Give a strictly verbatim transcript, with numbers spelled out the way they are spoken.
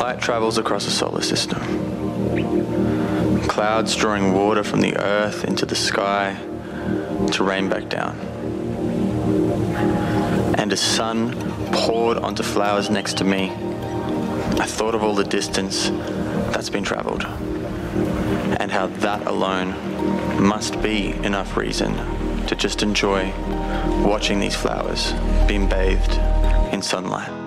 Light travels across the solar system. Clouds drawing water from the earth into the sky to rain back down. And as sun poured onto flowers next to me, I thought of all the distance that's been traveled, and how that alone must be enough reason to just enjoy watching these flowers being bathed in sunlight.